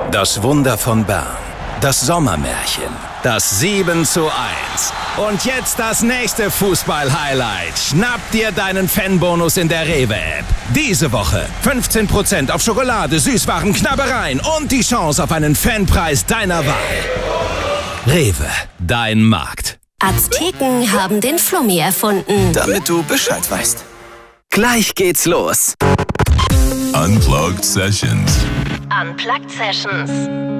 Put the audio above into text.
Das Wunder von Bern. Das Sommermärchen. Das 7:1. Und jetzt das nächste Fußball-Highlight. Schnapp dir deinen Fanbonus in der Rewe-App. Diese Woche 15% auf Schokolade, Süßwaren, Knabbereien und die Chance auf einen Fanpreis deiner Wahl. Rewe, dein Markt. Azteken haben den Flummi erfunden. Damit du Bescheid weißt. Gleich geht's los. Unplugged Sessions. Unplugged Sessions.